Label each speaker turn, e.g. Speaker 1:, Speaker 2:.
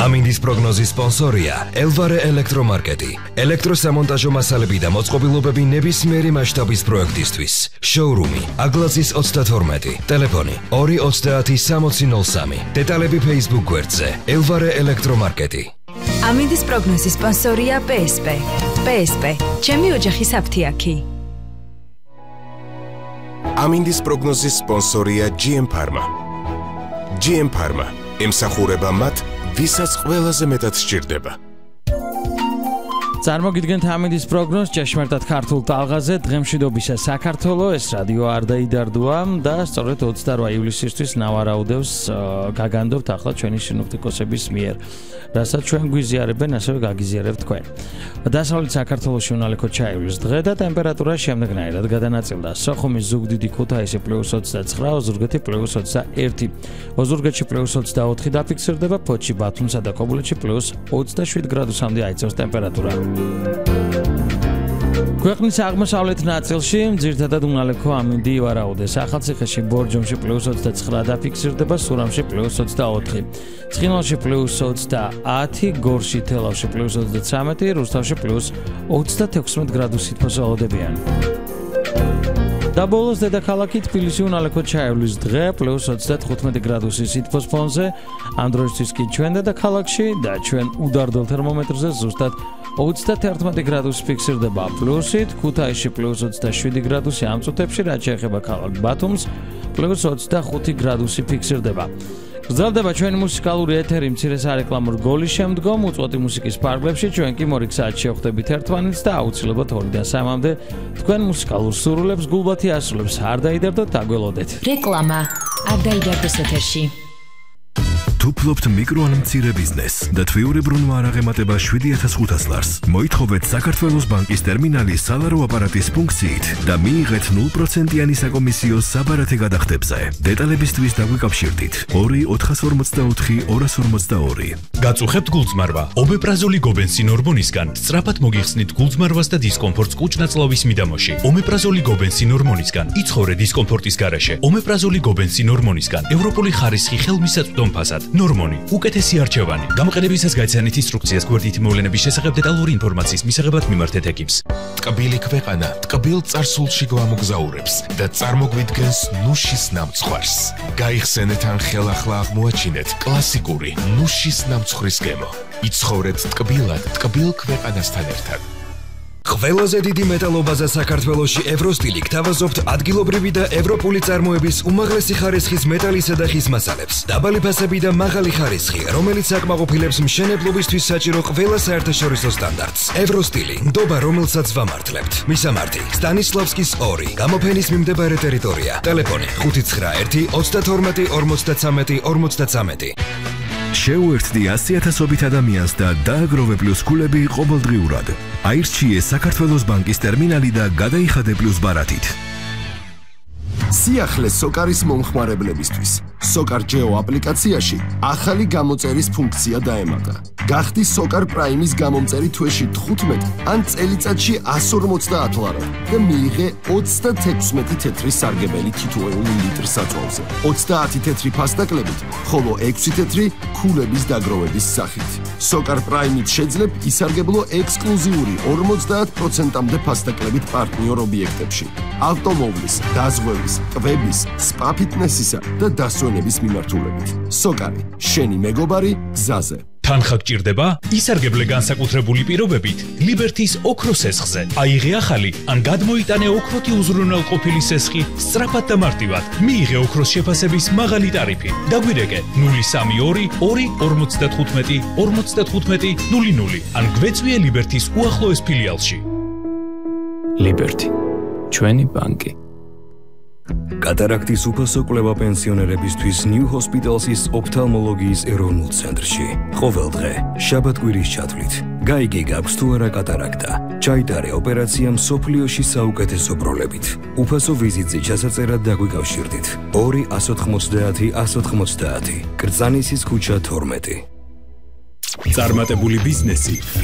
Speaker 1: ამინდის პროგნოზის სპონსორია ელვარე ელექტრომარკეტი. ელექტროსამონტაჟო მასალები და მოწყობილობები ნებისმიერი მასშტაბის პროექტისთვის. შოურუმი აგლაზის 32, ტელეფონი 230 დეტალები Facebook გვერდზე ელვარე ელექტრომარკეტი.
Speaker 2: ამინდის პროგნოზის სპონსორია PSP. PSP, ჩემი ოჯახის აფთიაქი.
Speaker 3: ამინდის პროგნოზის სპონსორია GM Pharma. GM Pharma ემსახურება მათ, ვისაც ყველაზე მეტად სჭირდება.
Speaker 4: წარმოგიდგენთ ამინდის პროგნოზს ჭეშმარიტად ქართულ ტალღაზე დღემშვიდობისა საქართველოს ეს რადიო არ დაიდარდოა და სწორედ 28 ივლისისთვის ნავარაუდევს გაგანდობთ ახლა ჩვენი სინოპტიკოსების მიერ რასაც ჩვენ გვიზიარებენ ასევე გაგიზიარებთ თქვენ. დასავლეთ საქართველოში უნალექო ჩაივლის დღე და ტემპერატურა შემდეგნაირად გადანაწილდა. სოხუმის ზუგდიდი ქუთაისი +29, ოზურგეთი +21, ოზურგეთში +24 დაფიქსირდება, ფოთში, ბათუმსა და ქობულეთში +27 გრადუსამდე აიწევს ტემპერატურა. ქვეყნის აღმოსავლეთ ნაწილში ძირითადად უნალექო ამინდი ივარაუდეს. ახალციხეში, ბორჯომში +29 დაფიქსირდება, სურამში +24, ცხინვალში +30, გორში, თელავში +33, რუსთავში +36 გრადუსი თბოსალოდებიან. და ბოლოს დედაქალაქი თბილისი უნალექო ჩაივლის დღე +35 გრადუსი სითბოს ფონზე. ამ დროისთვის კი ჩვენ დედაქალაქში და ჩვენ უდარდელ თერმომეტრზე ზუსტად 31 გრადუსი ფიქსირდება პლუსით, ქუთაისში +27 გრადუსი ამ წუთებში, რაც შეეხება ქალაქ ბათუმს +25 გრადუსი ფიქსირდება. გრძელდება ჩვენი მუსიკალური ეთერი მცირე სარეკლამო რგოლის შემდგომ, უწყვეტი მუსიკის ფარგლებში ჩვენ კი მორიგ საათში შევხვდებით ერთმანეთს და აუცილებლად 2-დან 3-მდე თქვენ მუსიკალურ სურვილებს გულბათი ასრულებს. არ დაიდარდოთ, დაგველოდეთ.
Speaker 2: რეკლამა არ დაიდარდოს ეთერში.
Speaker 5: თუ ფლობთ მიკრო ან მცირე ბიზნესს და თვიურებრუნვა არ აღემატება 7500 ლარს, მოითხოვეთ საქართველოს ბანკის ტერმინალის სალარო აპარატის ფუნქციით და მიიღეთ 0%-იანი საკომისიო საბარათე გადახდებზე. დეტალებისთვის დაგვიკავშირდით 2-444-242.
Speaker 6: გაწუხებთ გულწმარვა. ომეპრაზოლი გობენსინ ჰორმონისგან სწრაფად მოგიხსნით გულწმარვას და დისკომფორტს კუჭ-ნაწლავის მიდამოში. ომეპრაზოლი გობენსინ ჰორმონისგან იცხოვრე დისკომფორტის გარეშე. ომეპრაზოლი გობენსინ ჰორმონისგან ევროპული ხარისხი ხელმისაწვდომ ფასად. ნორმონი, უკეთესი არჩევანი. გამოყენებისას გაიცანით ინსტრუქციას გვერდითი მოვლენების შესახებ დეტალური ინფორმაციის მისაღებად მიმართეთ ეკიპს.
Speaker 3: ტკბილი ქვეყანა ტკბილ წარსულში გვამოგზაურებს და წარმოგვიდგენს ნუშის ნამცხვარს. გაიხსენეთ ან ხელახლა აღმოაჩინეთ კლასიკური ნუშის ნამცხვრის გემო. იცხოვრეთ ტკბილად ტკბილ ქვეყანასთან ერთად.
Speaker 1: ყველაზე დიდი მეტალობაზე საქართველოში ევროსტილი გთავაზობთ ადგილობრივი და ევროპული წარმოების უმაღლესი ხარისხის მეტალისა და ხის მასალებს. დაბალი ფასები და მაღალი ხარისხი, რომელიც აკმაყოფილებს მშენებლობისთვის საჭირო ყველა საერთაშორისო სტანდარტს. ევროსტილი, ნდობა, რომელსაც ვამართლებთ. მისამართი: სტანისლავსკის 2, გამოფენის მიმდებარე ტერიტორია. ტელეფონი 591-52-53-53.
Speaker 5: შეუერთდი 100,000 ადამიანს და დააგროვე პლუს ქულები ყოველდღიურად. აირჩიე საქართველოს ბანკის ტერმინალი და გადაიხადე პლუს ბარათით.
Speaker 7: სიახლე სოკარის მომხმარებლებისთვის. სოკარ ჯეო აპლიკაციაში ახალი გამოწერის ფუნქცია დაემატა. გახდი სოკარ პრაიმის გამომწერი თვეში 15 ან წელიწადში 150 ლარა და მიიღე 36 თეთრი სარგებელი თითოეული ლიტր საწვავზე. 30 თეთრი ფასტაკლებით, ხოლო 6 თეთრი ქულების დაგროვების სახით. სოკარ პრაიმით შეძლებ ისარგებლო ექსკლუზიური 50%-მდე ფასტაკლებით პარტნიორ ობიექტებში. ავტომობილის, დაზღვევის, ტვების, სპა ფიტნესისა და დასვენების მიმართულებით. სოკარი, შენი მეგობარი გზაზე.
Speaker 6: თანხა გჭირდება? ისარგებლე განსაკუთრებული პირობებით ლიბერთის ოქროს სესხზე. აიღე ახალი ან გადმოიტანე ოქროთი უზრუნველყოფილი სესხი სწრაფად და მარტივად. მიიღე ოქროს შეფასების მაღალი ტარიფი. დაგვირეკე 032 255 55 00 ან გვეწვიე ლიბერთის უახლოეს ფილიალში.
Speaker 8: ლიბერთი, ჩვენი ბანკი.
Speaker 1: კატარაქტის უფასო კვლევა პენსიონერებისთვის ნიუ ჰოსპიტალსის ოფთალმოლოგიის ეროვნულ ცენტრში. ყოველ დღე, შაბათ-კვირის ჩათვლით. გაიგე გაქვს თუ არა კატარაქტა. ჩაიტარე ოპერაცია მსოფლიოში საუკეთესო პროლებით. უფასო ვიზიტზე ჩასაწერად დაგვიკავშირდით. 2-190-190. კრწანისის ქუჩა 12.
Speaker 6: წარმატებული ბიზნესი